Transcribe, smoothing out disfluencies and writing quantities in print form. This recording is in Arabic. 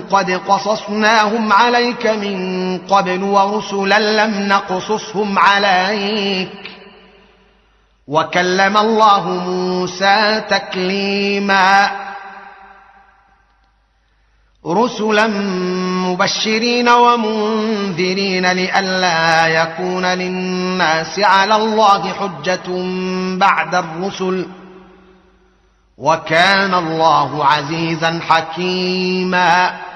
قد قصصناهم عليك من قبل ورسلا لم نقصصهم عليك وكلم الله موسى تكليما رسلا مبشرين ومنذرين لئلا يكون للناس على الله حجة بعد الرسل وكان الله عزيزا حكيما